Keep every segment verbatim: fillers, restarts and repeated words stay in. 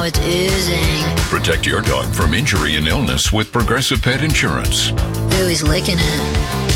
it's oozing. Protect your dog from injury and illness with Progressive Pet Insurance. Ooh, he's licking it.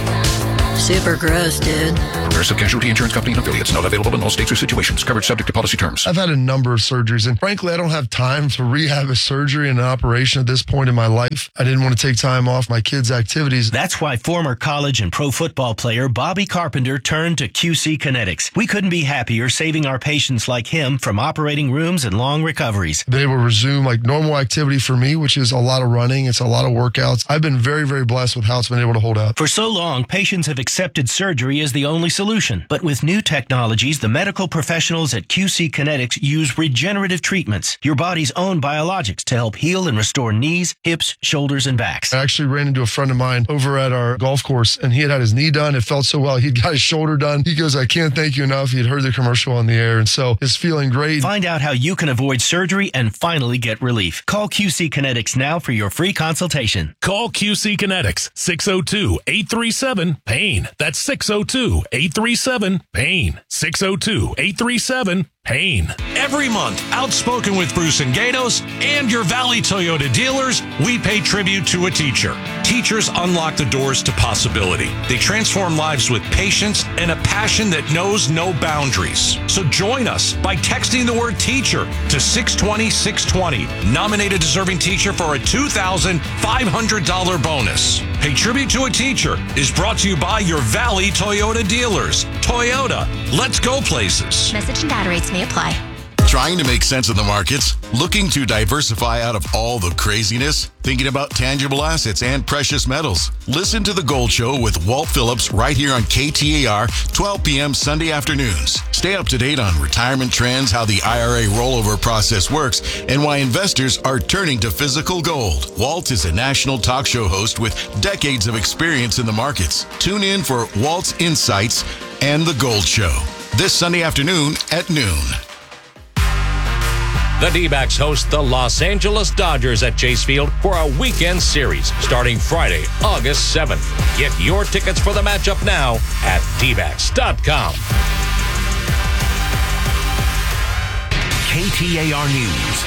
Super gross, dude. Progressive Casualty Insurance Company and affiliates. Not available in all states or situations. Coverage subject to policy terms. I've had a number of surgeries, and frankly, I don't have time to rehab a surgery and an operation at this point in my life. I didn't want to take time off my kids' activities. That's why former college and pro football player Bobby Carpenter turned to Q C Kinetics. We couldn't be happier saving our patients like him from operating rooms and long recoveries. They will resume like normal activity for me, which is a lot of running. It's a lot of workouts. I've been very, very blessed with how it's been able to hold up. For so long, patients have accepted surgery as the only solution. But with new technologies, the medical professionals at Q C Kinetics use regenerative treatments, your body's own biologics, to help heal and restore knees, hips, shoulders, and backs. I actually ran into a friend of mine over at our golf course, and he had had his knee done. It felt so well. He'd got his shoulder done. He goes, I can't thank you enough. He'd heard the commercial on the air, and so it's feeling great. Find out how you can avoid surgery and finally get relief. Call Q C Kinetics now for your free consultation. Call Q C Kinetics, six oh two, eight three seven, pain. That's six oh two, eight three seven, pain. six oh two, eight three seven, pain. Every month, Outspoken with Bruce and Gatos and your Valley Toyota dealers, we pay tribute to a teacher. Teachers unlock the doors to possibility. They transform lives with patience and a passion that knows no boundaries. So join us by texting the word teacher to six twenty, six twenty. Nominate a deserving teacher for a two thousand five hundred dollars bonus. Pay tribute to a teacher is brought to you by your Valley Toyota dealers. Toyota, let's go places. Message and data rates may apply. Trying to make sense of the markets? Looking to diversify out of all the craziness? Thinking about tangible assets and precious metals? Listen to The Gold Show with Walt Phillips right here on K T A R, twelve p.m. Sunday afternoons. Stay up to date on retirement trends, how the I R A rollover process works, and why investors are turning to physical gold. Walt is a national talk show host with decades of experience in the markets. Tune in for Walt's Insights and The Gold Show this Sunday afternoon at noon. The D-backs host the Los Angeles Dodgers at Chase Field for a weekend series starting Friday, August seventh. Get your tickets for the matchup now at D backs dot com. K T A R News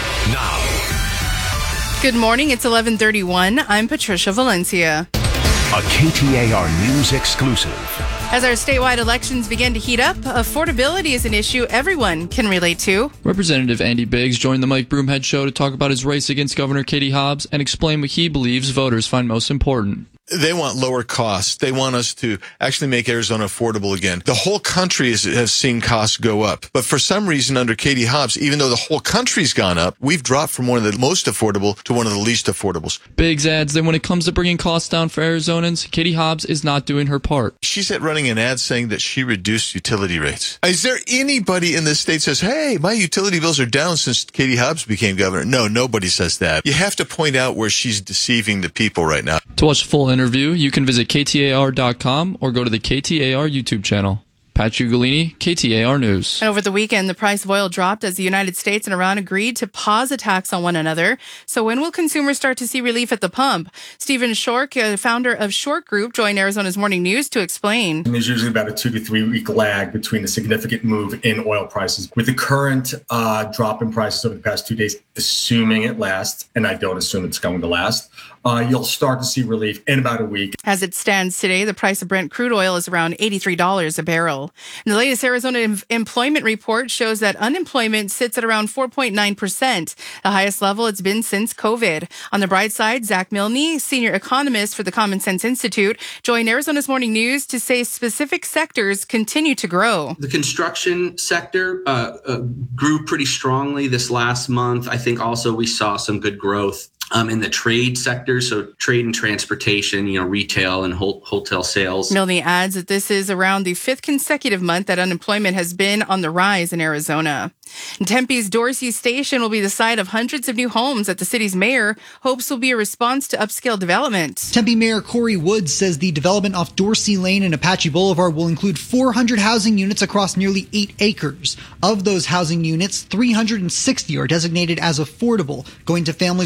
now. Good morning. It's eleven thirty-one. I'm Patricia Valencia. A K T A R News exclusive. As our statewide elections begin to heat up, affordability is an issue everyone can relate to. Representative Andy Biggs joined the Mike Broomhead Show to talk about his race against Governor Katie Hobbs and explain what he believes voters find most important. They want lower costs. They want us to actually make Arizona affordable again. The whole country is, has seen costs go up. But for some reason, under Katie Hobbs, even though the whole country's gone up, we've dropped from one of the most affordable to one of the least affordables. Biggs adds that when it comes to bringing costs down for Arizonans, Katie Hobbs is not doing her part. She's at running an ad saying that she reduced utility rates. Is there anybody in this state that says, hey, my utility bills are down since Katie Hobbs became governor? No, nobody says that. You have to point out where she's deceiving the people right now. To watch the full interview, you can visit K T A R dot com or go to the K T A R YouTube channel. Pat Ugolini, K T A R News. And over the weekend, the price of oil dropped as the United States and Iran agreed to pause attacks on one another. So when will consumers start to see relief at the pump? Stephen Short, founder of Short Group, joined Arizona's Morning News to explain. There's usually about a two to three week lag between a significant move in oil prices. With the current uh, drop in prices over the past two days, assuming it lasts, and I don't assume it's going to last, Uh, you'll start to see relief in about a week. As it stands today, the price of Brent crude oil is around eighty-three dollars a barrel. And the latest Arizona em- employment report shows that unemployment sits at around four point nine percent, the highest level it's been since COVID. On the bright side, Zach Milne, senior economist for the Common Sense Institute, joined Arizona's Morning News to say specific sectors continue to grow. The construction sector uh, uh, grew pretty strongly this last month. I think also we saw some good growth Um, in the trade sector, so trade and transportation, you know, retail and whole, hotel sales. Milne adds that this is around the fifth consecutive month that unemployment has been on the rise in Arizona. And Tempe's Dorsey Station will be the site of hundreds of new homes that the city's mayor hopes will be a response to upscale development. Tempe Mayor Corey Woods says the development off Dorsey Lane and Apache Boulevard will include four hundred housing units across nearly eight acres. Of those housing units, three hundred sixty are designated as affordable, going to families with as little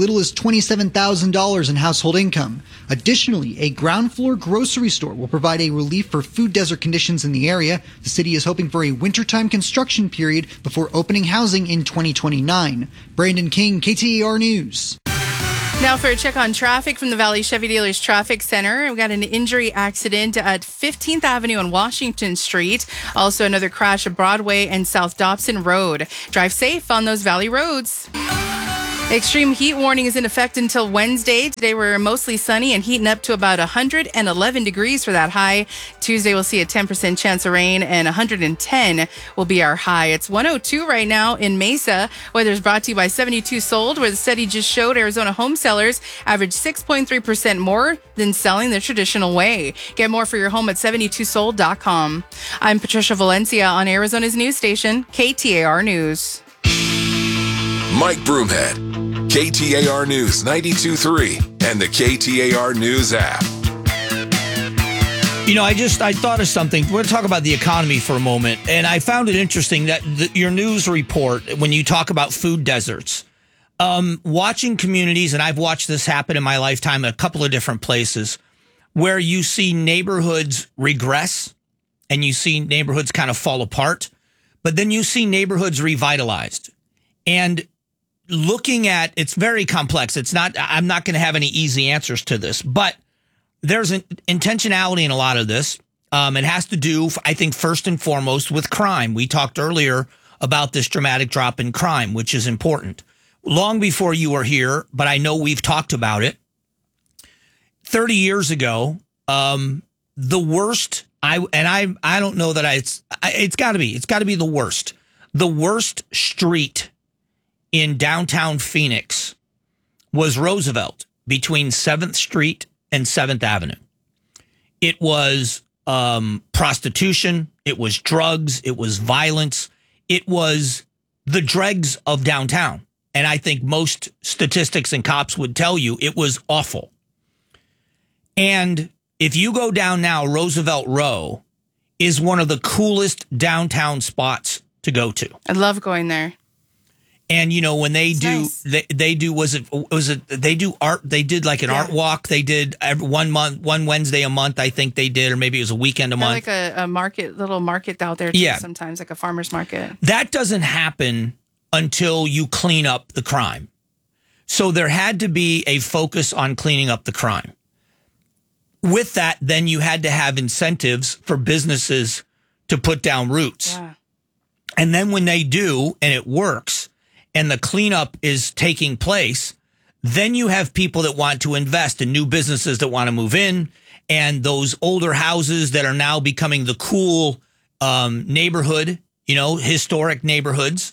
little as twenty-seven thousand dollars in household income. Additionally, a ground floor grocery store will provide a relief for food desert conditions in the area. The city is hoping for a wintertime construction period before opening housing in twenty twenty-nine. Brandon King, K T A R News. Now for a check on traffic from the Valley Chevy Dealers Traffic Center. We've got an injury accident at fifteenth Avenue and Washington Street. Also another crash at Broadway and South Dobson Road. Drive safe on those Valley roads. Extreme heat warning is in effect until Wednesday. Today we're mostly sunny and heating up to about one hundred eleven degrees for that high. Tuesday we'll see a ten percent chance of rain and one hundred ten will be our high. It's one oh two right now in Mesa. Weather's brought to you by seventy-two Sold, where the study just showed Arizona home sellers average six point three percent more than selling the traditional way. Get more for your home at seventy-two sold dot com. I'm Patricia Valencia on Arizona's news station, K T A R News. Mike Broomhead, K T A R News ninety-two point three, and the K T A R News app. You know, I just, I thought of something. We're going to talk about the economy for a moment. And I found it interesting that the, your news report, when you talk about food deserts, um, watching communities, and I've watched this happen in my lifetime at a couple of different places, where you see neighborhoods regress and you see neighborhoods kind of fall apart, but then you see neighborhoods revitalized. And looking at, it's very complex. It's not, I'm not going to have any easy answers to this, but there's an intentionality in a lot of this. Um, it has to do, I think, first and foremost with crime. We talked earlier about this dramatic drop in crime, which is important. Long before you were here, but I know we've talked about it. thirty years ago, um, the worst, I and I I don't know that I, it's, it's got to be, it's got to be the worst. The worst street in downtown Phoenix was Roosevelt between seventh Street and seventh Avenue. It was um, prostitution. It was drugs. It was violence. It was the dregs of downtown. And I think most statistics and cops would tell you it was awful. And if you go down now, Roosevelt Row is one of the coolest downtown spots to go to. I love going there. And, you know, when they it's do, nice. they, they do, was it, was it, they do art, they did like an yeah. art walk. They did every, one month, one Wednesday a month, I think they did, or maybe it was a weekend a They're month. like a, a market, little market out there too, yeah. sometimes, like a farmer's market. That doesn't happen until you clean up the crime. So there had to be a focus on cleaning up the crime. With that, then you had to have incentives for businesses to put down roots. Yeah. And then when they do, and it works, and the cleanup is taking place, then you have people that want to invest in new businesses that want to move in, and those older houses that are now becoming the cool um, neighborhood, you know, historic neighborhoods.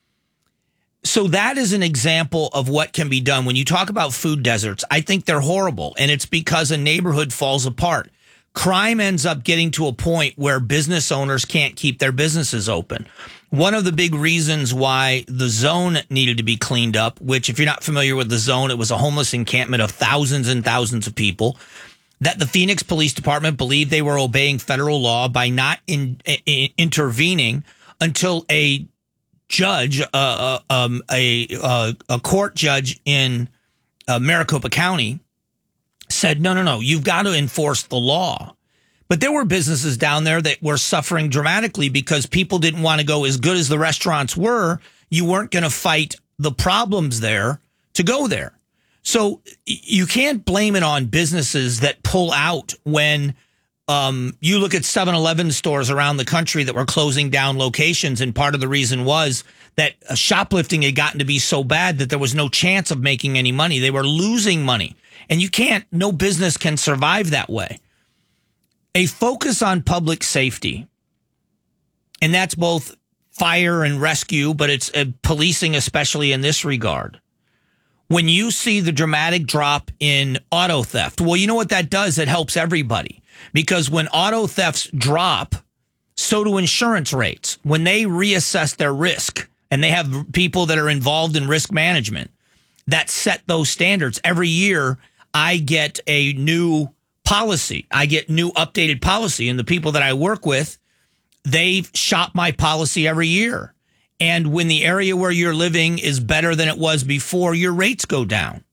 So that is an example of what can be done. When you talk about food deserts, I think they're horrible, and it's because a neighborhood falls apart. Crime ends up getting to a point where business owners can't keep their businesses open. One of the big reasons why the zone needed to be cleaned up, which if you're not familiar with the zone, it was a homeless encampment of thousands and thousands of people, that the Phoenix Police Department believed they were obeying federal law by not in, in, intervening until a judge, uh, uh, um, a, uh, a court judge in uh, Maricopa County said, no, no, no, you've got to enforce the law. But there were businesses down there that were suffering dramatically because people didn't want to go. As good as the restaurants were, you weren't going to fight the problems there to go there. So you can't blame it on businesses that pull out when um, you look at seven eleven stores around the country that were closing down locations. And part of the reason was that shoplifting had gotten to be so bad that there was no chance of making any money. They were losing money. And you can't, no business can survive that way. A focus on public safety, and that's both fire and rescue, but it's uh, policing, especially in this regard. When you see the dramatic drop in auto theft, well, you know what that does? It helps everybody, because when auto thefts drop, so do insurance rates. When they reassess their risk, and they have people that are involved in risk management that set those standards every year, I get a new policy. I get new updated policy. And the people that I work with, they shop my policy every year. And when the area where you're living is better than it was before, your rates go down.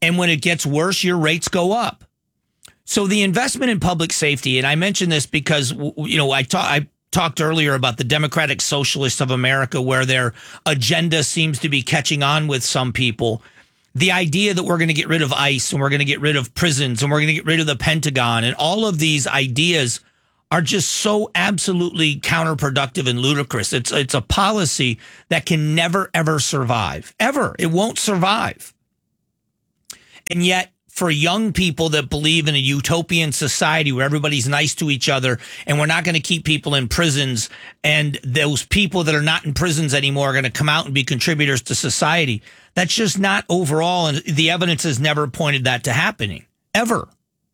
And when it gets worse, your rates go up. So the investment in public safety, and I mention this because, you know, I, ta- I talked earlier about the Democratic Socialists of America, where their agenda seems to be catching on with some people. The idea that we're going to get rid of ICE and we're going to get rid of prisons and we're going to get rid of the Pentagon, and all of these ideas are just so absolutely counterproductive and ludicrous. It's, it's a policy that can never, ever survive. Ever. It won't survive. And yet, for young people that believe in a utopian society where everybody's nice to each other and we're not going to keep people in prisons, and those people that are not in prisons anymore are going to come out and be contributors to society, that's just not overall. And the evidence has never pointed that to happening, ever.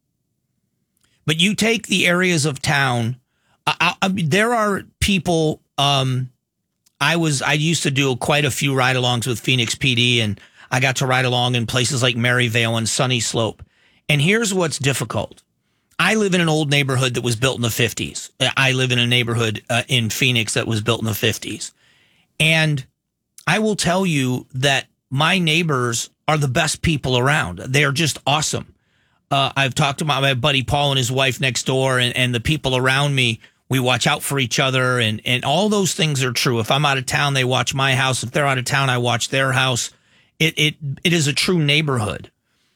But you take the areas of town, I, I, there are people, um, I was, I used to do quite a few ride-alongs with Phoenix P D, and I got to ride along in places like Maryvale and Sunny Slope. And here's what's difficult. I live in an old neighborhood that was built in the fifties. I live in a neighborhood uh, in Phoenix that was built in the fifties. And I will tell you that my neighbors are the best people around. They're just awesome. Uh, I've talked to my, my buddy Paul and his wife next door, and, and the people around me. We watch out for each other, and, and all those things are true. If I'm out of town, they watch my house. If they're out of town, I watch their house. It, it it is a true neighborhood.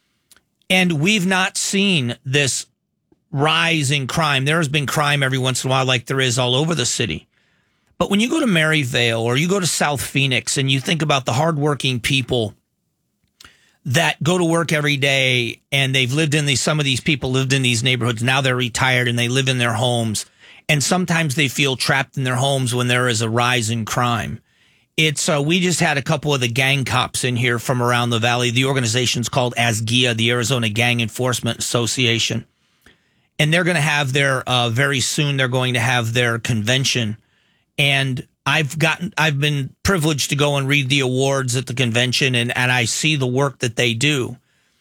And we've not seen this rise in crime. There has been crime every once in a while, like there is all over the city. But when you go to Maryvale or you go to South Phoenix and you think about the hardworking people that go to work every day, and they've lived in these, some of these people lived in these neighborhoods. Now they're retired and they live in their homes. And sometimes they feel trapped in their homes when there is a rise in crime. It's uh, we just had a couple of the gang cops in here from around the valley. The organization's called ASGIA, the Arizona Gang Enforcement Association. And they're going to have their, uh, very soon, they're going to have their convention. And I've gotten, I've been privileged to go and read the awards at the convention, and, and I see the work that they do.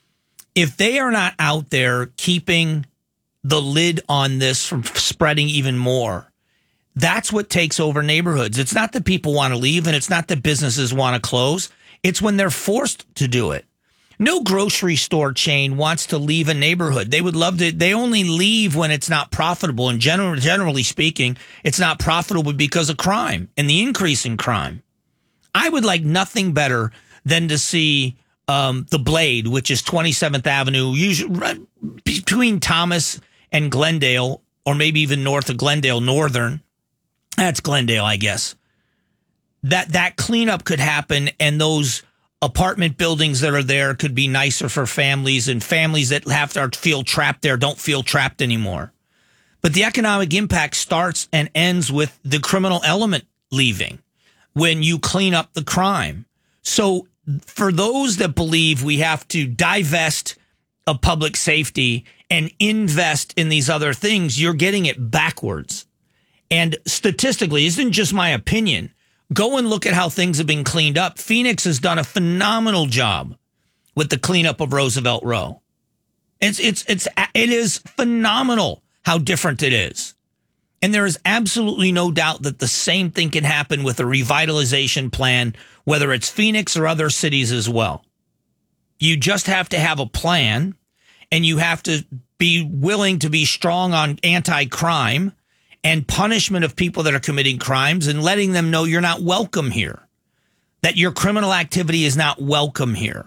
If they are not out there keeping the lid on this from spreading even more, that's what takes over neighborhoods. It's not that people want to leave, and it's not that businesses want to close. It's when they're forced to do it. No grocery store chain wants to leave a neighborhood. They would love to. They only leave when it's not profitable. And general, generally speaking, it's not profitable because of crime and the increase in crime. I would like nothing better than to see um, the Blade, which is twenty-seventh Avenue, usually right between Thomas and Glendale, or maybe even north of Glendale, Northern. That's Glendale, I guess. That that cleanup could happen, and those apartment buildings that are there could be nicer for families, and families that have to feel trapped there don't feel trapped anymore. But the economic impact starts and ends with the criminal element leaving when you clean up the crime. So for those that believe we have to divest of public safety and invest in these other things, you're getting it backwards. And statistically, this isn't just my opinion. Go and look at how things have been cleaned up. Phoenix has done a phenomenal job with the cleanup of Roosevelt Row. It's it's it's it is phenomenal how different it is. And there is absolutely no doubt that the same thing can happen with a revitalization plan, whether it's Phoenix or other cities as well. You just have to have a plan, and you have to be willing to be strong on anti-crime and punishment of people that are committing crimes, and letting them know you're not welcome here, that your criminal activity is not welcome here.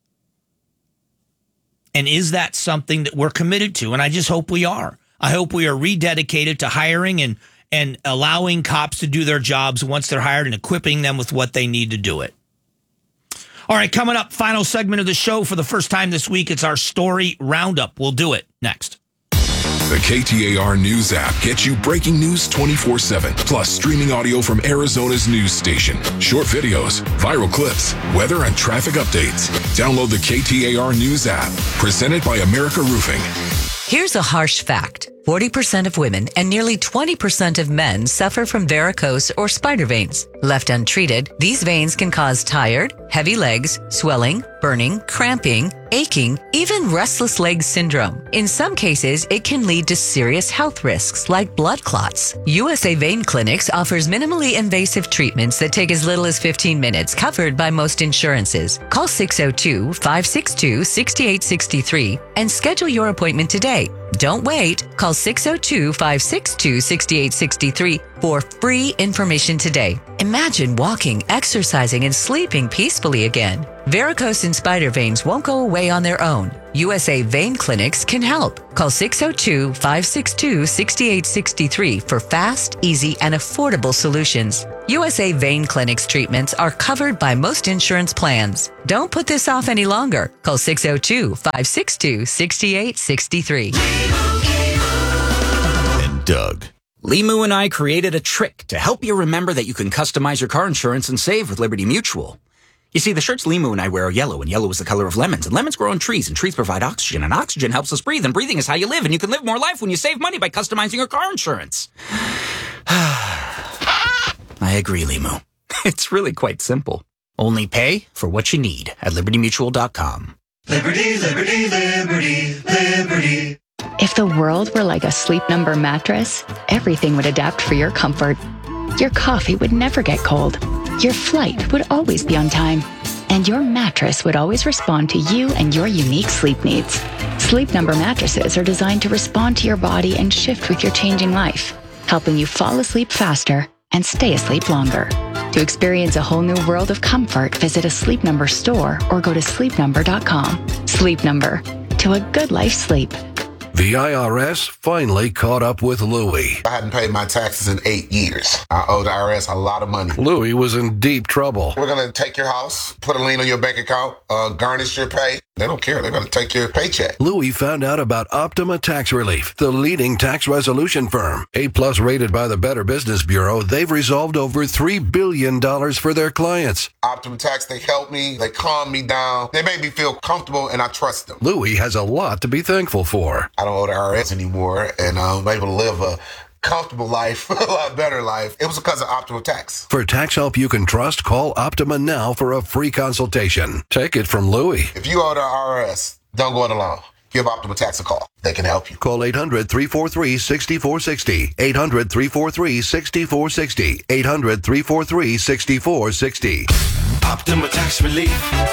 And is that something that we're committed to? And I just hope we are. I hope we are rededicated to hiring and, and allowing cops to do their jobs once they're hired, and equipping them with what they need to do it. All right, coming up, final segment of the show for the first time this week. It's our story roundup. We'll do it next. The K T A R News app gets you breaking news twenty-four seven, plus streaming audio from Arizona's news station, short videos, viral clips, weather, and traffic updates. Download the K T A R News app, presented by America Roofing. Here's a harsh fact. forty percent of women and nearly twenty percent of men suffer from varicose or spider veins. Left untreated, these veins can cause tired, heavy legs, swelling, burning, cramping, aching, even restless leg syndrome. In some cases, it can lead to serious health risks like blood clots. U S A Vein Clinics offers minimally invasive treatments that take as little as fifteen minutes, covered by most insurances. Call six oh two, five six two, six eight six three and schedule your appointment today. Don't wait. Call six oh two, five six two, six eight six three for free information today. Imagine walking, exercising, and sleeping peacefully again. Varicose and spider veins won't go away on their own. U S A Vein Clinics can help. Call six oh two, five six two, six eight six three for fast, easy, and affordable solutions. U S A Vein Clinics treatments are covered by most insurance plans. Don't put this off any longer. Call six oh two, five six two, six eight six three. And Doug. Limu and I created a trick to help you remember that you can customize your car insurance and save with Liberty Mutual. You see, the shirts Limu and I wear are yellow, and yellow is the color of lemons, and lemons grow on trees, and trees provide oxygen, and oxygen helps us breathe, and breathing is how you live, and you can live more life when you save money by customizing your car insurance. I agree, Limu. It's really quite simple. Only pay for what you need at liberty mutual dot com. Liberty, liberty, liberty, liberty. If the world were like a Sleep Number mattress, everything would adapt for your comfort. Your coffee would never get cold. Your flight would always be on time. And your mattress would always respond to you and your unique sleep needs. Sleep Number mattresses are designed to respond to your body and shift with your changing life, helping you fall asleep faster and stay asleep longer. To experience a whole new world of comfort, visit a Sleep Number store or go to sleep number dot com. Sleep Number. To a good life's sleep. The I R S finally caught up with Louie. I hadn't paid my taxes in eight years. I owed the I R S a lot of money. Louie was in deep trouble. We're going to take your house, put a lien on your bank account, uh, garnish your pay. They don't care. They're going to take your paycheck. Louie found out about Optima Tax Relief, the leading tax resolution firm. A-plus rated by the Better Business Bureau, they've resolved over three billion dollars for their clients. Optima Tax, they help me. They calm me down. They make me feel comfortable, and I trust them. Louie has a lot to be thankful for. I don't owe the I R S anymore, and I'm able to live a comfortable life, a lot better life. It was because of Optima Tax. For tax help you can trust, call Optima now for a free consultation. Take it from Louie. If you owe the I R S, don't go it alone. Give Optima Tax a call. They can help you. Call eight hundred, three four three, six four six zero. eight hundred, three four three, six four six zero. eight hundred, three four three, six four six zero. Optima Tax Relief.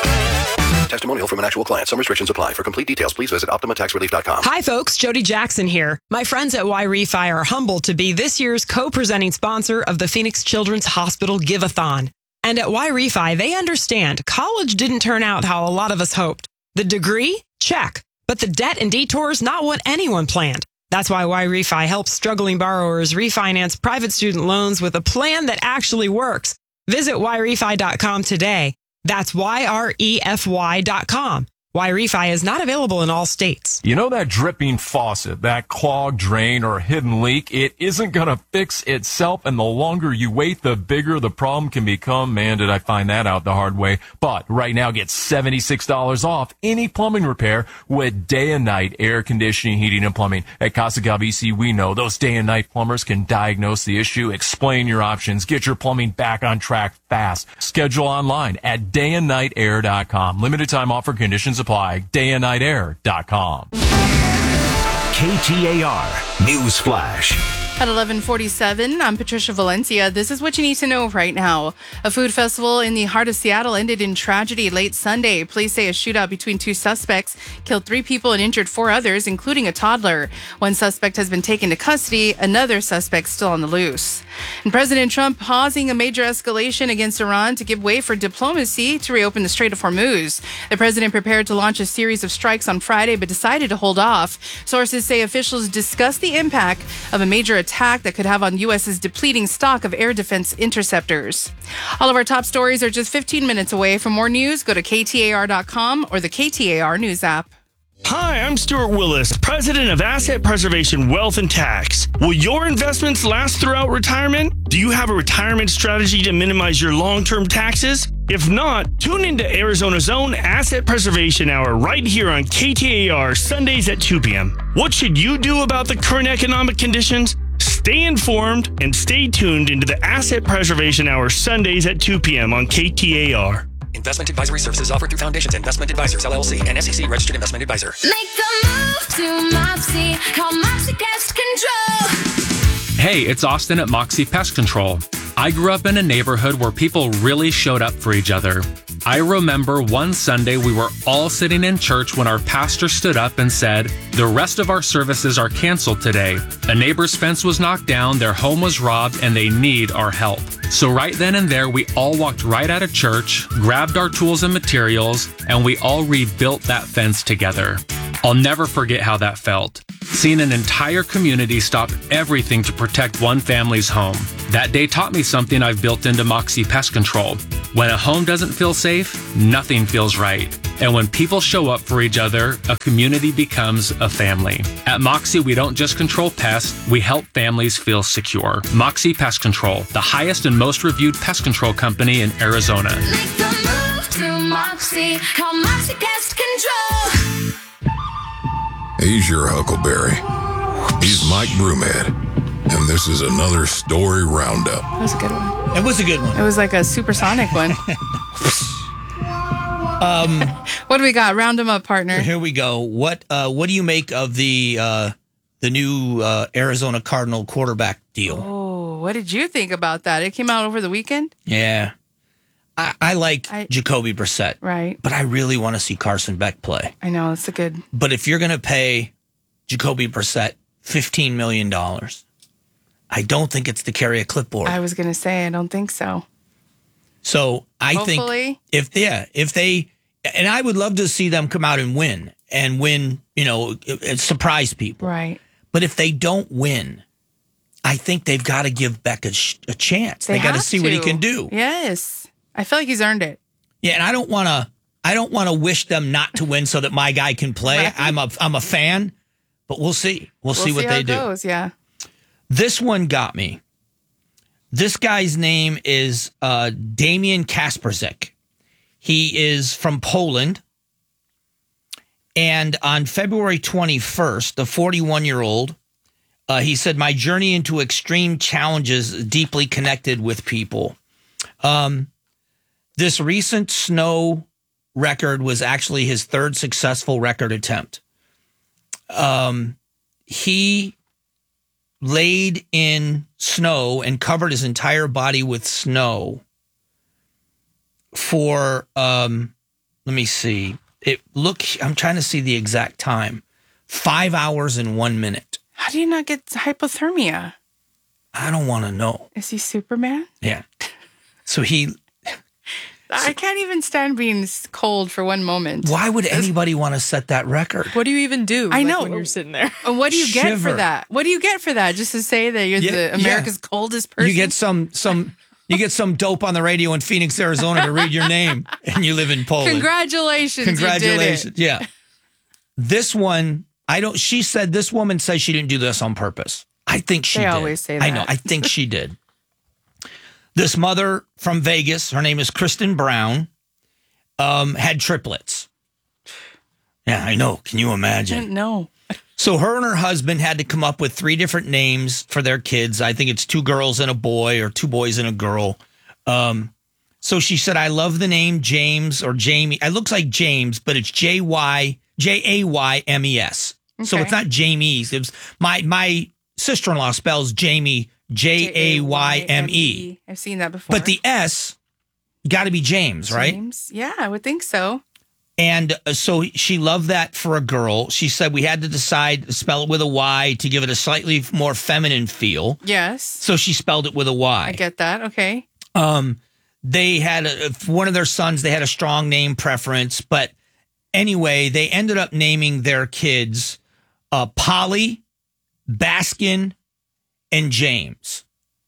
Testimonial from an actual client. Some restrictions apply. For complete details, please visit optima tax relief dot com. Hi, folks. Jody Jackson here. My friends at Y-Refi are humbled to be this year's co-presenting sponsor of the Phoenix Children's Hospital Give-a-thon. And at Y-Refi, they understand college didn't turn out how a lot of us hoped. The degree? Check. But the debt and detours, not what anyone planned. That's why Y-Refi helps struggling borrowers refinance private student loans with a plan that actually works. Visit Y refi dot com today. That's Y R E F Y dot com. Y-Refi is not available in all states. You know that dripping faucet, that clogged drain or hidden leak? It isn't going to fix itself, and the longer you wait, the bigger the problem can become. Man, did I find that out the hard way. But right now, get seventy-six dollars off any plumbing repair with day and night air conditioning, heating, and plumbing. At Casa Galvisi, we know those day and night plumbers can diagnose the issue, explain your options, get your plumbing back on track fast. Schedule online at day and night air dot com. Limited time offer, conditions apply. day and night air dot com. K T A R News Flash. At eleven forty-seven, I'm Patricia Valencia. This is what you need to know right now. A food festival in the heart of Seattle ended in tragedy late Sunday. Police say a shootout between two suspects killed three people and injured four others, including a toddler. One suspect has been taken to custody. Another suspect still on the loose. And President Trump pausing a major escalation against Iran to give way for diplomacy to reopen the Strait of Hormuz. The president prepared to launch a series of strikes on Friday, but decided to hold off. Sources say officials discussed the impact of a major attack that could have on U S's depleting stock of air defense interceptors. All of our top stories are just fifteen minutes away. For more news, go to K T A R dot com or the K T A R News app. Hi, I'm Stuart Willis, president of Asset Preservation Wealth and Tax. Will your investments last throughout retirement? Do you have a retirement strategy to minimize your long-term taxes? If not, tune into Arizona's own Asset Preservation Hour right here on K T A R Sundays at two p.m. What should you do about the current economic conditions? Stay informed and stay tuned into the Asset Preservation Hour Sundays at two p.m. on K T A R. Investment advisory services offered through Foundations Investment Advisors, L L C, and S E C registered investment advisor. Make a move to Mopsy. Call Mopsy Pest Control. Hey, it's Austin at Moxie Pest Control. I grew up in a neighborhood where people really showed up for each other. I remember one Sunday we were all sitting in church when our pastor stood up and said, "The rest of our services are canceled today. A neighbor's fence was knocked down, their home was robbed, and they need our help." So right then and there, we all walked right out of church, grabbed our tools and materials, and we all rebuilt that fence together. I'll never forget how that felt. Seeing an entire community stop everything to protect one family's home. That day taught me something I've built into Moxie Pest Control. When a home doesn't feel safe, nothing feels right. And when people show up for each other, a community becomes a family. At Moxie, we don't just control pests, we help families feel secure. Moxie Pest Control, the highest and most reviewed pest control company in Arizona. Make a move to Mopsy. Call Mopsy Pest Control. He's your Huckleberry. He's Mike Broomhead. And this is another story roundup. That was a good one. It was a good one. It was like a supersonic one. um, what do we got? Round them up, partner. Here we go. What uh, What do you make of the uh, the new uh, Arizona Cardinal quarterback deal? Oh, what did you think about that? It came out over the weekend? Yeah. I, I like I, Jacoby Brissett. Right. But I really want to see Carson Beck play. I know, it's a good... But if you're going to pay Jacoby Brissett fifteen million dollars, I don't think it's to carry a clipboard. I was going to say, I don't think so. So I Hopefully. think if, yeah, if they... And I would love to see them come out and win. And win, you know, surprise people. Right. But if they don't win... I think they've got to give Beck a, sh- a chance. They, they got to see what he can do. Yes. I feel like he's earned it. Yeah, and I don't want to I don't want to wish them not to win so that my guy can play. Right. I'm a I'm a fan, but we'll see. We'll, we'll see what see they how it do. Goes, yeah. This one got me. This guy's name is uh, Damian Kasperczyk. He is from Poland. And on February twenty-first, the forty-one-year-old, uh, he said, "My journey into extreme challenges deeply connected with people." Um, this recent snow record was actually his third successful record attempt. Um, he laid in snow and covered his entire body with snow for, um, let me see. It look, I'm trying to see the exact time. Five hours and one minute. How do you not get hypothermia? I don't want to know. Is he Superman? Yeah. So he... I can't even stand being cold for one moment. Why would anybody want to set that record? What do you even do? I like, know when you're sitting there. What do you Shiver. get for that? What do you get for that? Just to say that you're Yeah, the America's yeah. coldest person? You get some some you get some dope on the radio in Phoenix, Arizona to read your name, and you live in Poland. Congratulations! Congratulations! You did it. Yeah. This one, I don't. She said this woman says she didn't do this on purpose. I think she They did. always say I that. know. I think she did. This mother from Vegas, her name is Kristen Brown, um, had triplets. Yeah, I know. Can you I imagine? didn't know. So her and her husband had to come up with three different names for their kids. I think it's two girls and a boy, or two boys and a girl. Um, so she said, "I love the name James or Jamie. It looks like James, but it's J Y J A Y M E S. So Okay. it's not Jamie's. It was my my sister-in-law spells Jamie J A Y M E. I've seen that before. But the S got to be James, right? James? Yeah, I would think so. And uh, so she loved that for a girl. She said we had to decide to spell it with a Y to give it a slightly more feminine feel. Yes. So she spelled it with a Y. I get that. Okay. Um, they had a, one of their sons. They had a strong name preference, but anyway, they ended up naming their kids uh, Polly, Baskin, and James.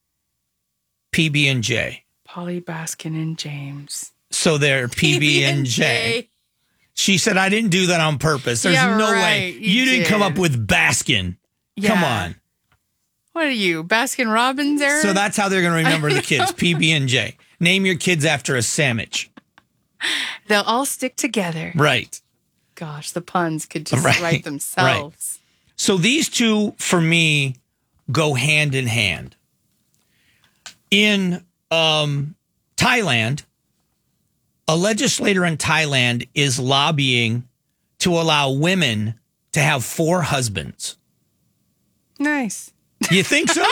P B and J. Polly, Baskin, and James. So they're P B and J. She said, "I didn't do that on purpose. There's Yeah, no right, way. you You, didn't come did. up with Baskin. Come Yeah. on." What are you, Baskin Robbins, Aaron? So that's how they're going to remember the kids, P B and J. Name your kids after a sandwich. They'll all stick together. Right. Gosh, the puns could just Right, write themselves. So these two, for me, go hand in hand. In um, Thailand, A legislator in Thailand is lobbying to allow women to have four husbands. Nice. You think so?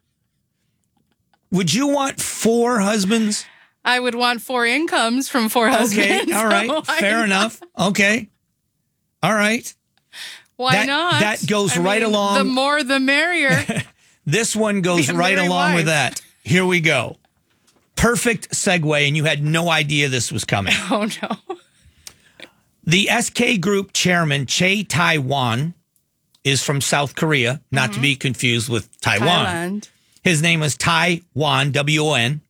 Would you want four husbands? I would want four incomes from four husbands. Okay, all right. so Fair why enough. Okay. All right. Why That- not? that goes I right mean, along- The more, the merrier. This one goes Be a right merry along with wife. that. Here we go. Perfect segue, and you had no idea this was coming. Oh, no. The S K Group chairman, Che Tai-wan, is from South Korea, not to be confused with Taiwan. Thailand. His name is Tai-wan, W O N.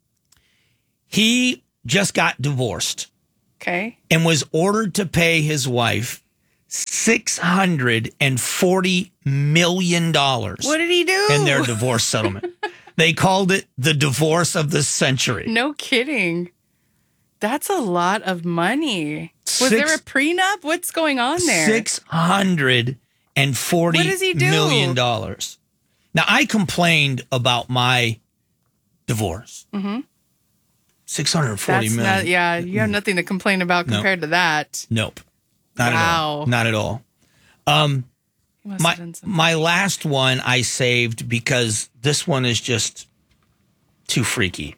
He just got divorced Okay. and was ordered to pay his wife six hundred forty million dollars What did he do? in their divorce settlement. They called it the divorce of the century. No kidding. That's a lot of money. Was Six- there a prenup? What's going on there? Six hundred and forty What does he do? million dollars. Now, I complained about my divorce. Mm-hmm. Six hundred forty That's million. not, yeah, you have nothing to complain about No. compared to that. Nope. Not at all. Wow. Not at all. Um, He must my have done something. my last one I saved because this one is just too freaky.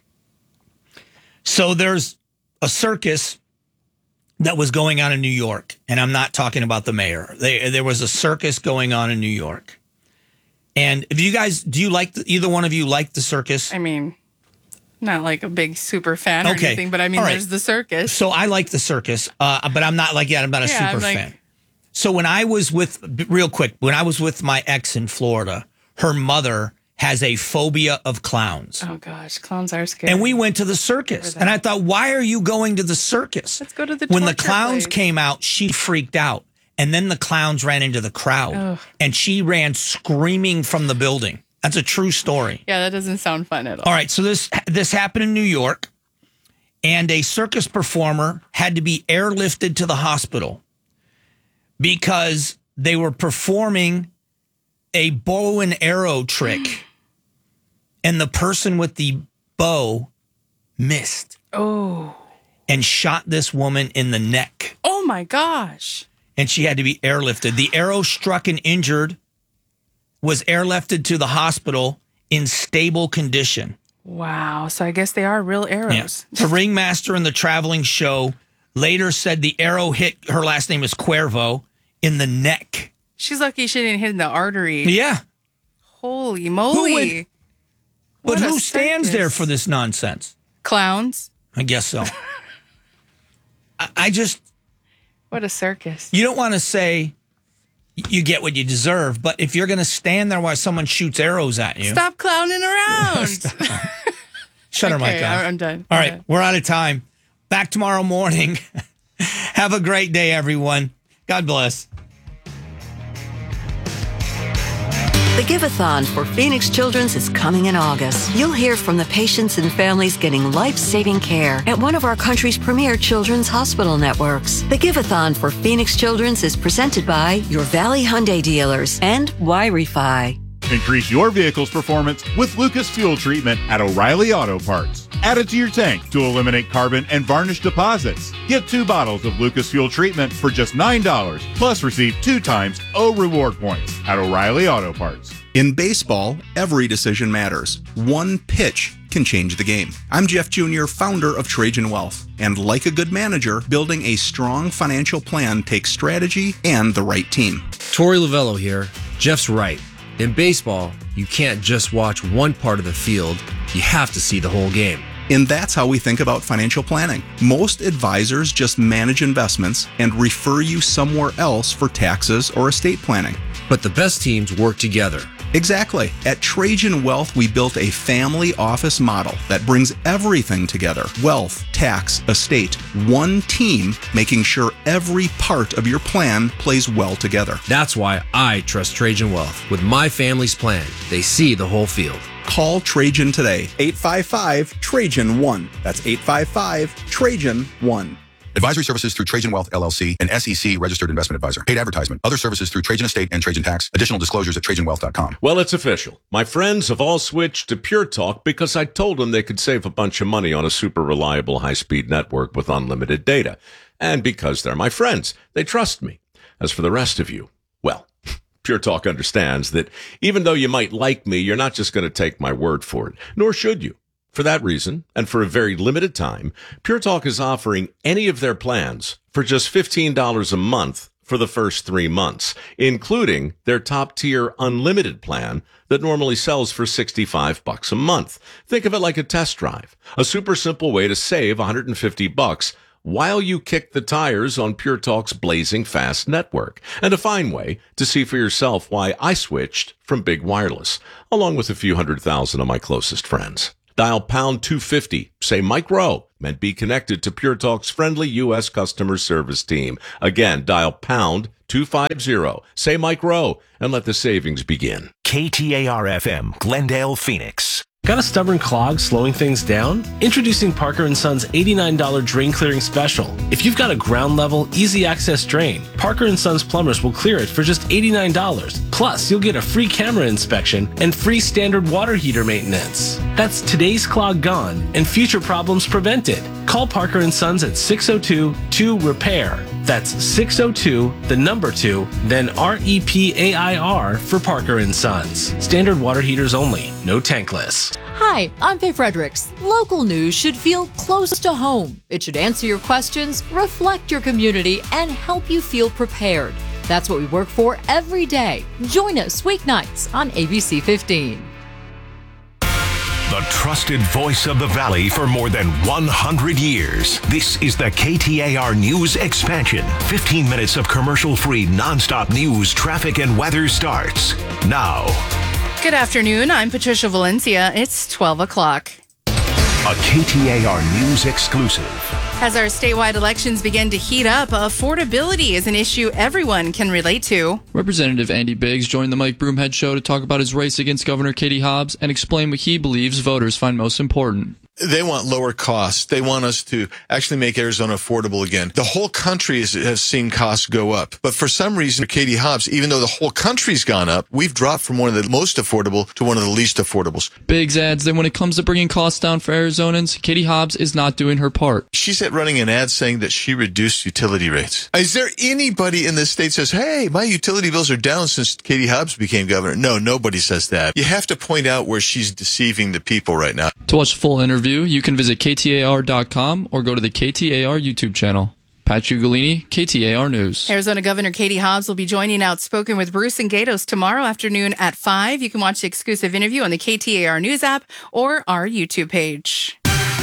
So there's a circus that was going on in New York, and I'm not talking about the mayor. They, there was a circus going on in New York. And if you guys, do you like, the, either one of you like the circus? I mean, not like a big super fan or Okay. anything, but I mean, All right. there's the circus. So I like the circus, uh, but I'm not like, yeah, I'm not a Yeah, super I'm like- fan. So when I was with, real quick, when I was with my ex in Florida, her mother has a phobia of clowns. Oh gosh, clowns are scary. And we went to the circus. And I thought, why are you going to the circus? Let's go to the When the torture clowns place. came out, she freaked out. And then the clowns ran into the crowd. Ugh. And she ran screaming from the building. That's a true story. Yeah, that doesn't sound fun at all. All right, so this this happened in New York, and a circus performer had to be airlifted to the hospital because they were performing a bow and arrow trick, and the person with the bow missed Oh. and shot this woman in the neck, Oh my gosh. and she had to be airlifted. The arrow struck and injured, was airlifted to the hospital in stable condition. Wow. So I guess they are real arrows. The ringmaster in the traveling show later said the arrow hit, her last name is Cuervo, in the neck. She's lucky she didn't hit in the artery. Yeah. Holy moly. would- But What a who stands circus. there for this nonsense? Clowns. I guess so. I, I just, What a circus. you don't want to say you get what you deserve, but if you're going to stand there while someone shoots arrows at you. Stop clowning around. Shut her Okay, mic off. I'm done. All I'm right, done. we're out of time. Back tomorrow morning. Have a great day, everyone. God bless. The Give-a-thon for Phoenix Children's is coming in August. You'll hear from the patients and families getting life-saving care at one of our country's premier children's hospital networks. The Give-a-thon for Phoenix Children's is presented by your Valley Hyundai dealers and Y-Refi. Increase your vehicle's performance with Lucas Fuel Treatment at O'Reilly Auto Parts. Add it to your tank to eliminate carbon and varnish deposits. Get two bottles of Lucas Fuel Treatment for just nine dollars, plus receive two times O reward points at O'Reilly Auto Parts. In baseball, every decision matters. One pitch can change the game. I'm Jeff Junior, founder of Trajan Wealth. And like a good manager, building a strong financial plan takes strategy and the right team. Torey Lavello here. Jeff's right. In baseball, you can't just watch one part of the field. You have to see the whole game. And that's how we think about financial planning. Most advisors just manage investments and refer you somewhere else for taxes or estate planning. But the best teams work together. Exactly. At Trajan Wealth, we built a family office model that brings everything together. Wealth, tax, estate, one team, making sure every part of your plan plays well together. That's why I trust Trajan Wealth. With my family's plan, they see the whole field. Call Trajan today, eight five five, Trajan one. That's eight five five, Trajan one. Advisory services through Trajan Wealth, L L C, an S E C registered investment advisor. Paid advertisement. Other services through Trajan Estate and Trajan Tax. Additional disclosures at trajan wealth dot com. Well, it's official. My friends have all switched to Pure Talk because I told them they could save a bunch of money on a super reliable high-speed network with unlimited data. And because they're my friends, they trust me. As for the rest of you, well, Pure Talk understands that even though you might like me, you're not just going to take my word for it, nor should you. For that reason, and for a very limited time, Pure Talk is offering any of their plans for just fifteen dollars a month for the first three months, including their top-tier unlimited plan that normally sells for sixty-five bucks a month. Think of it like a test drive, a super simple way to save one hundred fifty bucks while you kick the tires on Pure Talk's blazing fast network, and a fine way to see for yourself why I switched from Big Wireless, along with a few hundred thousand of my closest friends. Dial pound two fifty, say Mike Rowe, and be connected to Pure Talk's friendly U S customer service team. Again, dial pound two fifty, say Mike Rowe, and let the savings begin. K T A R F M, Glendale, Phoenix. Got a stubborn clog slowing things down? Introducing Parker and Son's eighty-nine dollars drain clearing special. If you've got a ground level, easy access drain, Parker and Son's plumbers will clear it for just eighty-nine dollars. Plus, you'll get a free camera inspection and free standard water heater maintenance. That's today's clog gone and future problems prevented. Call Parker and Sons at six oh two, two, repair. That's six oh two, the number two, then R E P A I R for Parker and Sons. Standard water heaters only, no tankless. Hi, I'm Faye Fredericks. Local news should feel close to home. It should answer your questions, reflect your community, and help you feel prepared. That's what we work for every day. Join us weeknights on A B C fifteen. The trusted voice of the Valley for more than one hundred years. This is the K T A R News Expansion. fifteen minutes of commercial-free, nonstop news, traffic, and weather starts now. Good afternoon. I'm Patricia Valencia. It's twelve o'clock. A K T A R News exclusive. As our statewide elections begin to heat up, affordability is an issue everyone can relate to. Representative Andy Biggs joined the Mike Broomhead Show to talk about his race against Governor Katie Hobbs and explain what he believes voters find most important. They want lower costs. They want us to actually make Arizona affordable again. The whole country is, has seen costs go up. But for some reason, Katie Hobbs, even though the whole country's gone up, we've dropped from one of the most affordable to one of the least affordables. Biggs adds that when it comes to bringing costs down for Arizonans, Katie Hobbs is not doing her part. She's running an ad saying that she reduced utility rates. Is there anybody in the state says, hey, my utility bills are down since Katie Hobbs became governor? No, nobody says that. You have to point out where she's deceiving the people right now. To watch the full interview, you can visit K T A R dot com or go to the K T A R YouTube channel. Pat Ugolini, K T A R News. Arizona Governor Katie Hobbs will be joining Outspoken with Bruce and Gatos tomorrow afternoon at five. You can watch the exclusive interview on the K T A R News app or our YouTube page.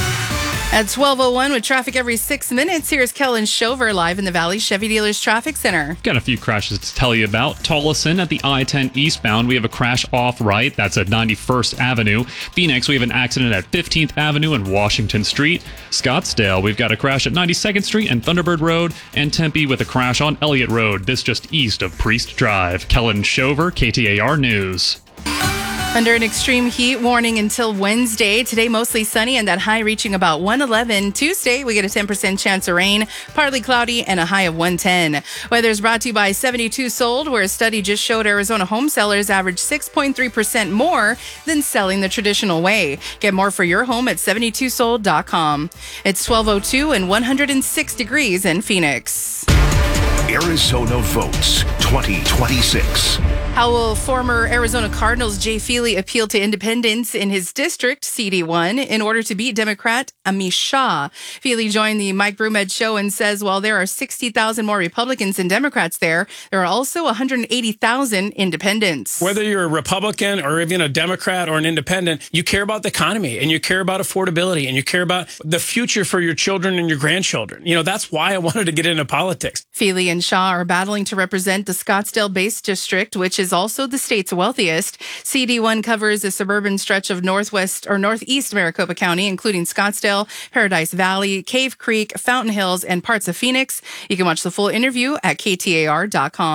At twelve oh one with traffic every six minutes, here's Kellen Shover live in the Valley Chevy Dealers Traffic Center. Got a few crashes to tell you about. Tolleson at the I ten eastbound. We have a crash off right. That's at ninety-first Avenue. Phoenix, we have an accident at fifteenth Avenue and Washington Street. Scottsdale, we've got a crash at ninety-second Street and Thunderbird Road. And Tempe with a crash on Elliott Road. This just east of Priest Drive. Kellen Shover, K T A R News. Under an extreme heat warning until Wednesday. Today, mostly sunny and that high reaching about one eleven. Tuesday, we get a ten percent chance of rain, partly cloudy, and a high of one ten. Weather is brought to you by seventy-two Sold, where a study just showed Arizona home sellers average six point three percent more than selling the traditional way. Get more for your home at seventy-two sold dot com. It's twelve oh two and one hundred six degrees in Phoenix. Arizona votes twenty twenty-six. How will former Arizona Cardinals Jay Feely appeal to independents in his district, C D one, in order to beat Democrat Amish Shah? Feely joined the Mike Broomhead Show and says while there are sixty thousand more Republicans than Democrats there, there are also one hundred eighty thousand independents. Whether you're a Republican or even a Democrat or an independent, you care about the economy and you care about affordability and you care about the future for your children and your grandchildren. You know, that's why I wanted to get into politics. Feely and Shah are battling to represent the Scottsdale-based district, which is also the state's wealthiest. C D one covers a suburban stretch of northwest or northeast Maricopa County, including Scottsdale, Paradise Valley, Cave Creek, Fountain Hills, and parts of Phoenix. You can watch the full interview at K T A R dot com.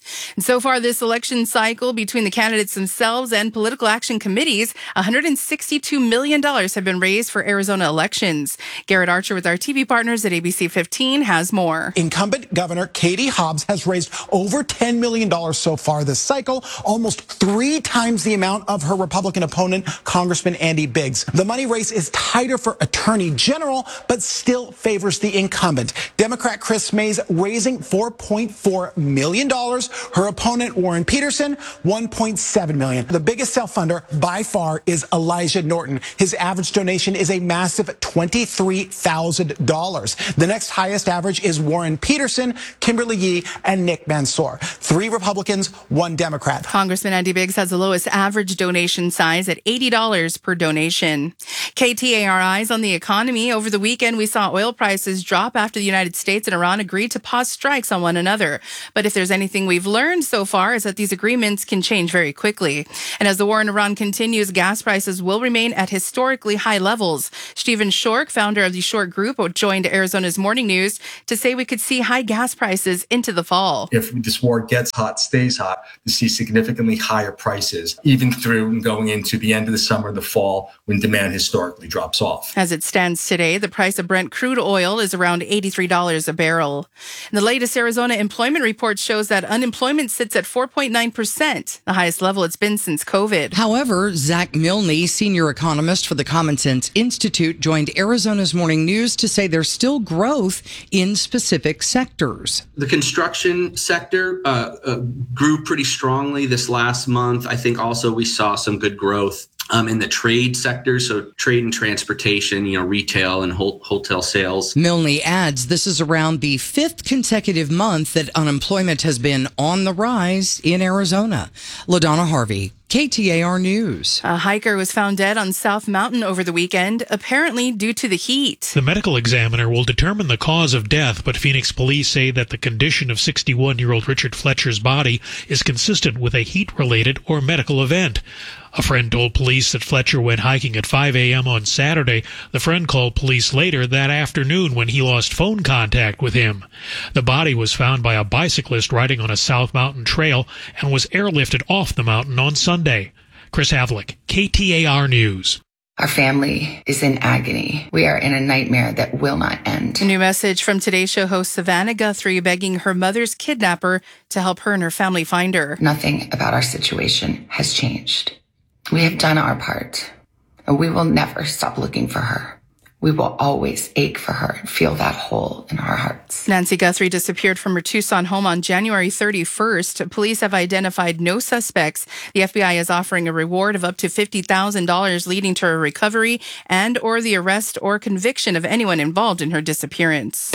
And so far this election cycle, between the candidates themselves and political action committees, one hundred sixty-two million dollars have been raised for Arizona elections. Garrett Archer with our T V partners at A B C fifteen has more. Incumbent Governor Katie Hobbs has raised over ten million dollars so far this cycle, almost three times the amount of her Republican opponent, Congressman Andy Biggs. The money race is tighter for Attorney General, but still favors the incumbent. Democrat Chris Mays raising four point four million dollars. Her opponent, Warren Peterson, one point seven million dollars. The biggest self-funder by far is Elijah Norton. His average donation is a massive twenty-three thousand dollars. The next highest average is Warren Peterson, Kimberly Yee, and Nick Mansour. Three Republicans, one Democrat. Congressman Andy Biggs has the lowest average donation size at eighty dollars per donation. K T A R eyes on the economy. Over the weekend, we saw oil prices drop after the United States and Iran agreed to pause strikes on one another. But if there's anything we've learned so far is that these agreements can change very quickly. And as the war in Iran continues, gas prices will remain at historically high levels. Stephen Shork, founder of the Shork Group, joined Arizona's Morning News to say we could see high gas prices into the fall. If this war gets hot, stays hot, to see significantly higher prices, even through and going into the end of the summer, the fall, when demand historically drops off. As it stands today, the price of Brent crude oil is around eighty-three dollars a barrel. And the latest Arizona employment report shows that unemployment sits at four point nine percent, the highest level it's been since COVID. However, Zach Milne, senior economist for the Common Sense Institute, joined Arizona's Morning News to say there's still growth in specific sectors. The construction sector uh, uh, grew pretty strongly this last month. I think also we saw some good growth Um, in the trade sector, so trade and transportation, you know, retail and ho- hotel sales. Milne adds this is around the fifth consecutive month that unemployment has been on the rise in Arizona. LaDonna Harvey, K T A R News. A hiker was found dead on South Mountain over the weekend, apparently due to the heat. The medical examiner will determine the cause of death, but Phoenix police say that the condition of sixty-one-year-old Richard Fletcher's body is consistent with a heat-related or medical event. A friend told police that Fletcher went hiking at five a.m. on Saturday. The friend called police later that afternoon when he lost phone contact with him. The body was found by a bicyclist riding on a South Mountain trail and was airlifted off the mountain on Sunday. Chris Havlick, K T A R News. Our family is in agony. We are in a nightmare that will not end. A new message from Today Show host Savannah Guthrie begging her mother's kidnapper to help her and her family find her. Nothing about our situation has changed. We have done our part, and we will never stop looking for her. We will always ache for her and feel that hole in our hearts. Nancy Guthrie disappeared from her Tucson home on January thirty-first. Police have identified no suspects. The F B I is offering a reward of up to fifty thousand dollars leading to her recovery and or the arrest or conviction of anyone involved in her disappearance.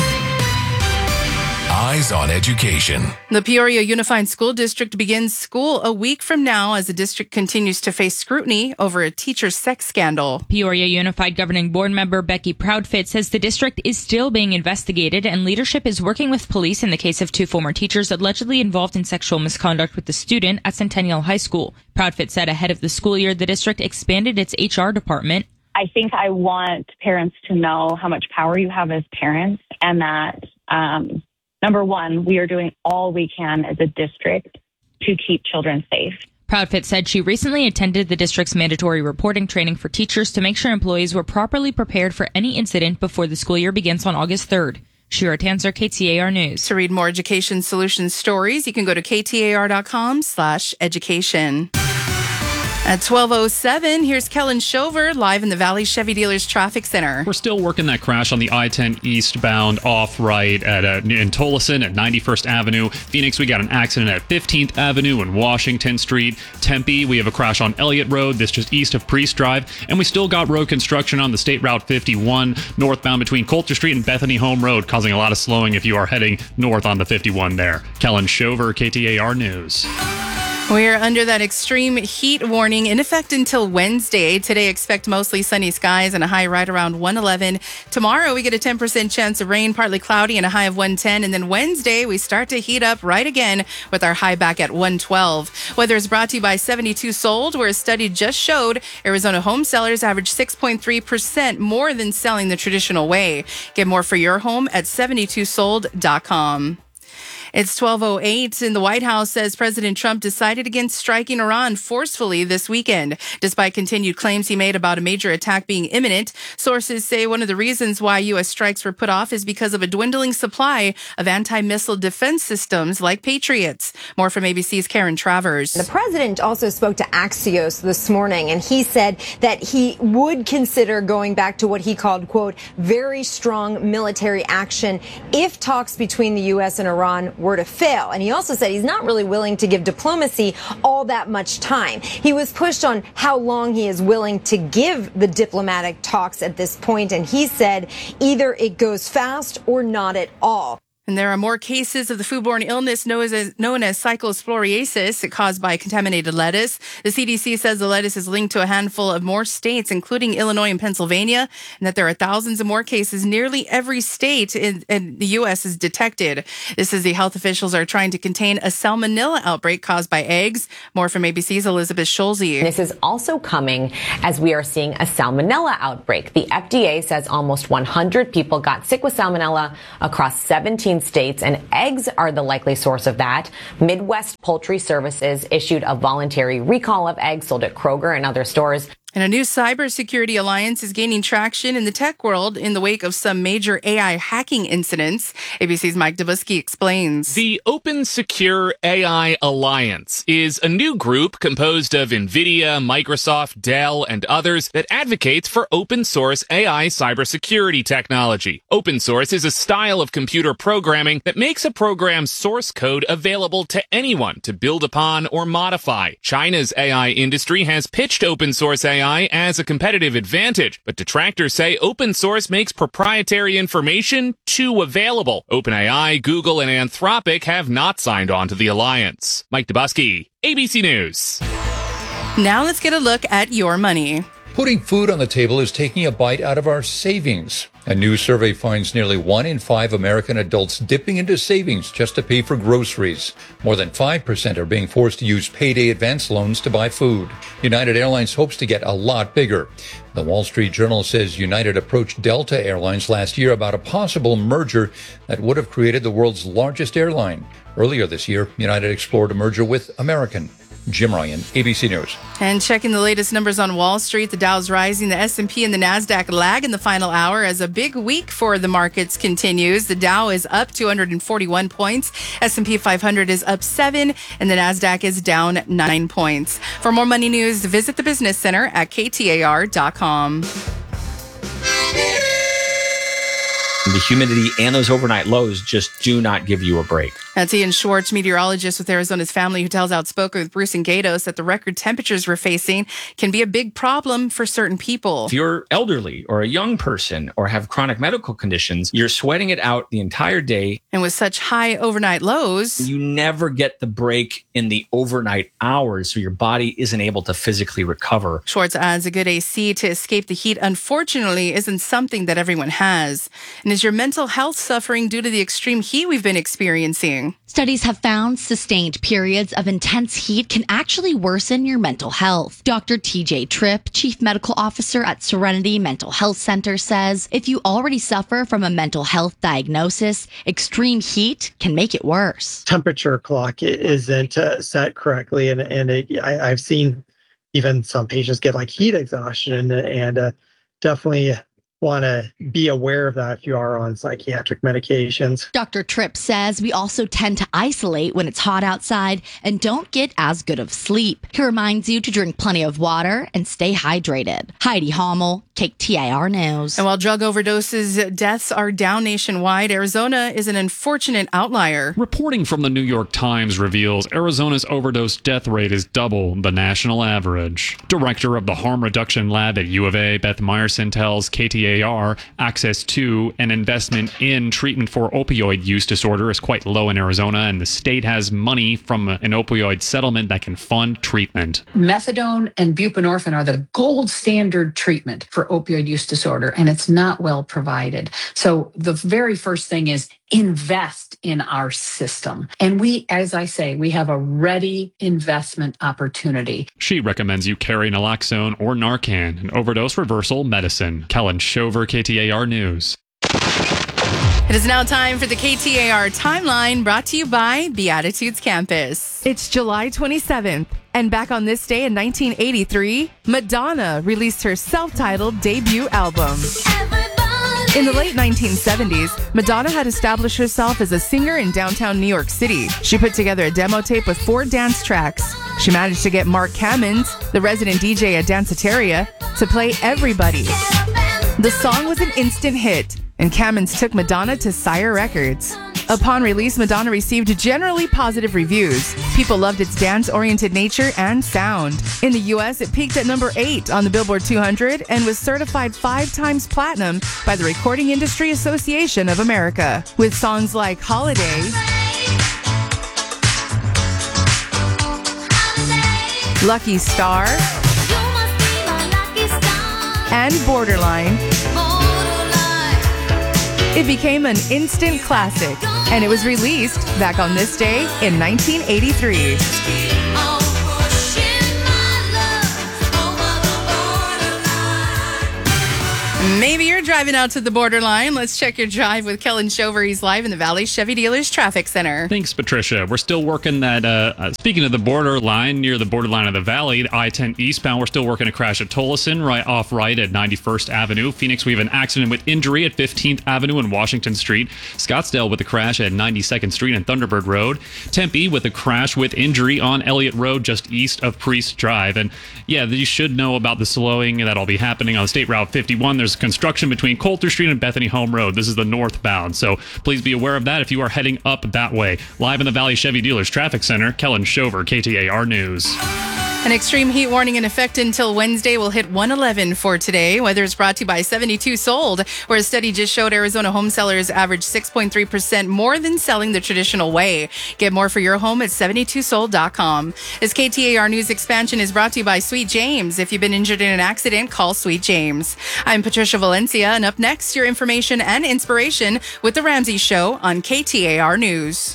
Eyes on Education. The Peoria Unified School District begins school a week from now as the district continues to face scrutiny over a teacher sex scandal. Peoria Unified Governing Board member Becky Proudfit says the district is still being investigated and leadership is working with police in the case of two former teachers allegedly involved in sexual misconduct with the student at Centennial High School. Proudfit said ahead of the school year, the district expanded its H R department. I think I want parents to know how much power you have as parents and that, um, number one, we are doing all we can as a district to keep children safe. Proudfit said she recently attended the district's mandatory reporting training for teachers to make sure employees were properly prepared for any incident before the school year begins on August third. Shira Tanzer, K T A R News. To read more Education Solutions stories, you can go to ktar.com slash education. At twelve oh seven, here's Kellen Shover live in the Valley Chevy Dealers Traffic Center. We're still working that crash on the I ten eastbound off-right at uh, in Tolleson at ninety-first Avenue. Phoenix, we got an accident at fifteenth Avenue and Washington Street. Tempe, we have a crash on Elliott Road. This just east of Priest Drive. And we still got road construction on the State Route fifty-one northbound between Coulter Street and Bethany Home Road, causing a lot of slowing if you are heading north on the fifty-one there. Kellen Shover, K T A R News. We're under that extreme heat warning in effect until Wednesday. Today, expect mostly sunny skies and a high right around one eleven. Tomorrow, we get a ten percent chance of rain, partly cloudy, and a high of one ten. And then Wednesday, we start to heat up right again with our high back at one twelve. Weather is brought to you by seventy-two Sold, where a study just showed Arizona home sellers average six point three percent more than selling the traditional way. Get more for your home at seventy-two sold dot com. It's twelve oh eight, and the White House says President Trump decided against striking Iran forcefully this weekend, despite continued claims he made about a major attack being imminent. Sources say one of the reasons why U S strikes were put off is because of a dwindling supply of anti-missile defense systems like Patriots. More from A B C's Karen Travers. The president also spoke to Axios this morning, and he said that he would consider going back to what he called, quote, very strong military action if talks between the U S and Iran were to fail. And he also said he's not really willing to give diplomacy all that much time. He was pushed on how long he is willing to give the diplomatic talks at this point, and he said either it goes fast or not at all. And there are more cases of the foodborne illness known as, known as cyclosporiasis caused by contaminated lettuce. The C D C says the lettuce is linked to a handful of more states, including Illinois and Pennsylvania, and that there are thousands of more cases. Nearly every state in, in the U S is detected. This is the health officials are trying to contain a salmonella outbreak caused by eggs. More from A B C's Elizabeth Scholze. This is also coming as we are seeing a salmonella outbreak. The F D A says almost one hundred people got sick with salmonella across seventeen states, and eggs are the likely source of that. Midwest Poultry Services issued a voluntary recall of eggs sold at Kroger and other stores. And a new cybersecurity alliance is gaining traction in the tech world in the wake of some major A I hacking incidents. A B C's Mike Dubusky explains. The Open Secure A I Alliance is a new group composed of NVIDIA, Microsoft, Dell, and others that advocates for open source A I cybersecurity technology. Open source is a style of computer programming that makes a program's source code available to anyone to build upon or modify. China's A I industry has pitched open source A I as a competitive advantage, but detractors say open source makes proprietary information too available. OpenAI, Google, and Anthropic have not signed on to the alliance. Mike Dubusky, A B C News. Now let's get a look at your money. Putting food on the table is taking a bite out of our savings. A new survey finds nearly one in five American adults dipping into savings just to pay for groceries. More than five percent are being forced to use payday advance loans to buy food. United Airlines hopes to get a lot bigger. The Wall Street Journal says United approached Delta Airlines last year about a possible merger that would have created the world's largest airline. Earlier this year, United explored a merger with American. Jim Ryan, A B C News. And checking the latest numbers on Wall Street, the Dow's rising, the S and P and the NASDAQ lag in the final hour as a big week for the markets continues. The Dow is up two hundred forty-one points, S and P five hundred is up seven, and the NASDAQ is down nine points. For more money news, visit the Business Center at K T A R dot com. The humidity and those overnight lows just do not give you a break. That's Ian Schwartz, meteorologist with Arizona's Family, who tells Outspoken with Bruce and Gatos that the record temperatures we're facing can be a big problem for certain people. If you're elderly or a young person or have chronic medical conditions, you're sweating it out the entire day. And with such high overnight lows, you never get the break in the overnight hours, so your body isn't able to physically recover. Schwartz adds a good A C to escape the heat, unfortunately, isn't something that everyone has. And is your mental health suffering due to the extreme heat we've been experiencing? Studies have found sustained periods of intense heat can actually worsen your mental health. Doctor T J Tripp, Chief Medical Officer at Serenity Mental Health Center, says if you already suffer from a mental health diagnosis, extreme heat can make it worse. Temperature clock isn't uh, set correctly, and, and it, I, I've seen even some patients get like heat exhaustion, and uh, definitely want to be aware of that if you are on psychiatric medications. Doctor Tripp says we also tend to isolate when it's hot outside and don't get as good of sleep. He reminds you to drink plenty of water and stay hydrated. Heidi Hommel, K T A R News. And while drug overdoses deaths are down nationwide, Arizona is an unfortunate outlier. Reporting from the New York Times reveals Arizona's overdose death rate is double the national average. Director of the Harm Reduction Lab at U of A, Beth Meyerson, tells K T A R access to and investment in treatment for opioid use disorder is quite low in Arizona, and the state has money from an opioid settlement that can fund treatment. Methadone and buprenorphine are the gold standard treatment for opioid use disorder, and it's not well provided. So the very first thing is invest in our system. And we, as I say, we have a ready investment opportunity. She recommends you carry naloxone or Narcan, an overdose reversal medicine. Kellen Shover, K T A R News. It is now time for the K T A R Timeline, brought to you by Beatitudes Campus. It's July twenty-seventh, and back on this day in nineteen eighty-three, Madonna released her self-titled debut album. In the late nineteen seventies, Madonna had established herself as a singer in downtown New York City. She put together a demo tape with four dance tracks. She managed to get Mark Cammons, the resident D J at Danceteria, to play Everybody. The song was an instant hit, and Cammons took Madonna to Sire Records. Upon release, Madonna received generally positive reviews. People loved its dance-oriented nature and sound. In the U S, it peaked at number eight on the Billboard two hundred and was certified five times platinum by the Recording Industry Association of America, with songs like Holiday, Lucky Star, and Borderline. It became an instant classic, and it was released back on this day in nineteen eighty-three. Maybe you're driving out to the borderline. Let's check your drive with Kellen Shover. He's live in the Valley Chevy Dealers Traffic Center. Thanks, Patricia. We're still working that, uh, uh, speaking of the borderline, near the borderline of the Valley, I ten eastbound, we're still working a crash at Tolleson, right off right at ninety-first Avenue. Phoenix, we have an accident with injury at fifteenth Avenue and Washington Street. Scottsdale with a crash at ninety-second Street and Thunderbird Road. Tempe with a crash with injury on Elliott Road, just east of Priest Drive. And yeah, you should know about the slowing that'll be happening on State Route fifty-one. There's construction between Coulter Street and Bethany Home Road. This is the northbound, so please be aware of that if you are heading up that way. Live in the Valley Chevy Dealers Traffic Center, Kellen Shover, K T A R News. An extreme heat warning in effect until Wednesday will hit one eleven for today. Weather is brought to you by seventy-two Sold, where a study just showed Arizona home sellers average six point three percent more than selling the traditional way. Get more for your home at seventy-two sold dot com. This K T A R News expansion is brought to you by Sweet James. If you've been injured in an accident, call Sweet James. I'm Patricia Valencia, and up next, your information and inspiration with The Ramsey Show on K T A R News.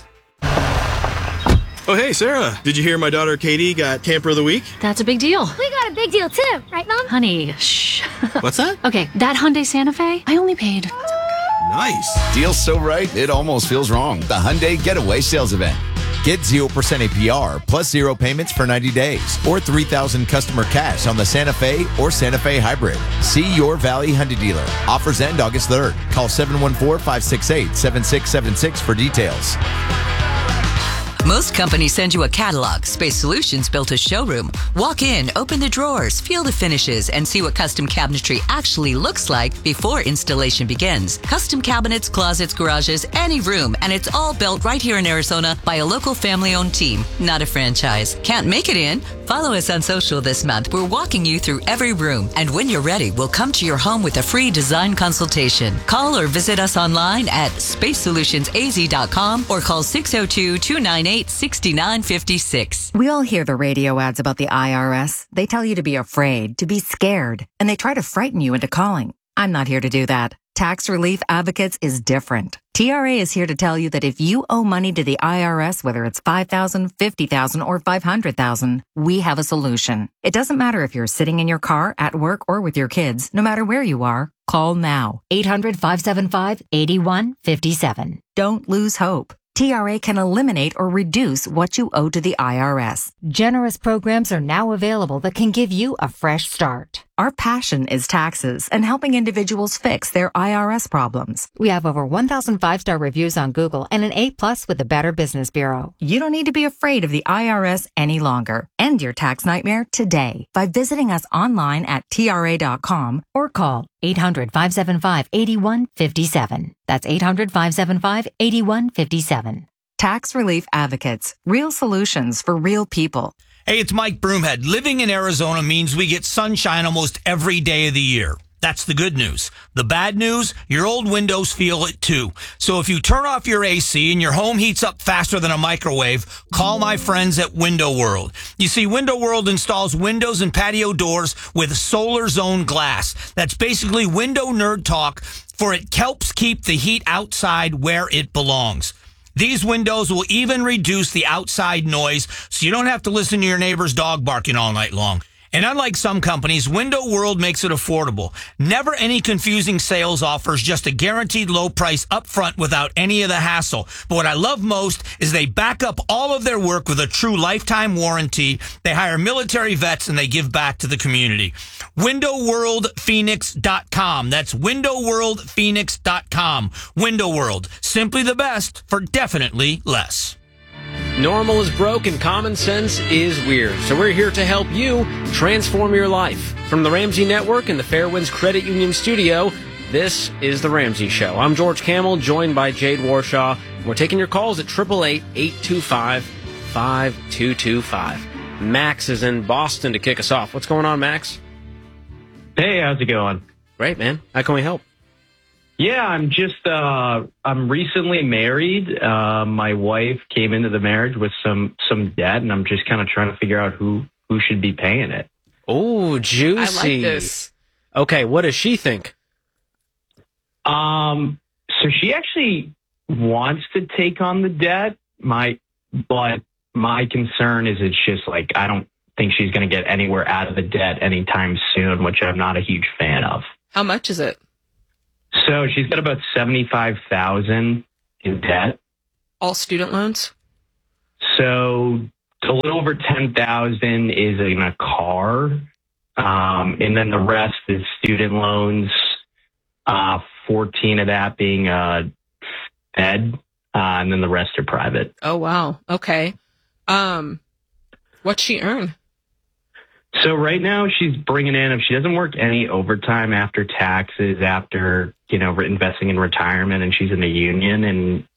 Oh, hey, Sarah. Did you hear my daughter Katie got Camper of the Week? That's a big deal. We got a big deal, too. Right, Mom? Honey, shh. What's that? Okay, that Hyundai Santa Fe, I only paid... Nice. Deal's so right, it almost feels wrong. The Hyundai Getaway Sales Event. Get zero percent A P R plus zero payments for ninety days or three thousand dollars customer cash on the Santa Fe or Santa Fe Hybrid. See your Valley Hyundai dealer. Offers end August third. Call seven one four, five six eight, seven six seven six for details. Most companies send you a catalog. Space Solutions built a showroom. Walk in, open the drawers, feel the finishes, and see what custom cabinetry actually looks like before installation begins. Custom cabinets, closets, garages, any room, and it's all built right here in Arizona by a local family-owned team, not a franchise. Can't make it in? Follow us on social this month. We're walking you through every room, and when you're ready, we'll come to your home with a free design consultation. Call or visit us online at space solutions a z dot com or call six oh two, two nine eight, six nine five six. We all hear the radio ads about the I R S. They tell you to be afraid, to be scared, and they try to frighten you into calling. I'm not here to do that. Tax Relief Advocates is different. T R A is here to tell you that if you owe money to the I R S, whether it's five thousand dollars, fifty thousand dollars, or five hundred thousand dollars, we have a solution. It doesn't matter if you're sitting in your car, at work, or with your kids. No matter where you are, call now. eight hundred, five seven five, eight one five seven. Don't lose hope. T R A can eliminate or reduce what you owe to the I R S. Generous programs are now available that can give you a fresh start. Our passion is taxes and helping individuals fix their I R S problems. We have over one thousand five-star reviews on Google and an A plus with the Better Business Bureau. You don't need to be afraid of the I R S any longer. End your tax nightmare today by visiting us online at T R A dot com or call eight hundred, five seven five, eight one five seven. That's eight hundred, five seven five, eight one five seven. Tax Relief Advocates. Real solutions for real people. Hey, it's Mike Broomhead. Living in Arizona means we get sunshine almost every day of the year. That's the good news. The bad news, your old windows feel it too. So if you turn off your A C and your home heats up faster than a microwave, call my friends at Window World. You see, Window World installs windows and patio doors with Solar Zone glass. That's basically window nerd talk, for it helps keep the heat outside where it belongs. These windows will even reduce the outside noise, so you don't have to listen to your neighbor's dog barking all night long. And unlike some companies, Window World makes it affordable. Never any confusing sales offers, just a guaranteed low price up front without any of the hassle. But what I love most is they back up all of their work with a true lifetime warranty. They hire military vets and they give back to the community. window world phoenix dot com. That's window world phoenix dot com. Window World. Simply the best for definitely less. Normal is broke and common sense is weird. So we're here to help you transform your life. From the Ramsey Network and the Fairwinds Credit Union studio, this is The Ramsey Show. I'm George Kamel, joined by Jade Warshaw. We're taking your calls at eight eight eight, eight two five, five two two five. Max is in Boston to kick us off. What's going on, Max? Hey, how's it going? Great, man. How can we help? Yeah, I'm just, uh, I'm recently married. Uh, my wife came into the marriage with some, some debt, and I'm just kind of trying to figure out who, who should be paying it. Oh, juicy. I like this. Okay, what does she think? Um, so she actually wants to take on the debt. My, but my concern is it's just like, I don't think she's going to get anywhere out of the debt anytime soon, which I'm not a huge fan of. How much is it? So she's got about seventy-five thousand in debt. All student loans? So a little over ten thousand is in a car. Um, and then the rest is student loans. Uh, fourteen of that being, uh, Fed. Uh, and then the rest are private. Oh, wow. Okay. Um, what's she earn? So right now she's bringing in, if she doesn't work any overtime after taxes, after, you know, investing in retirement, and she's in the union, and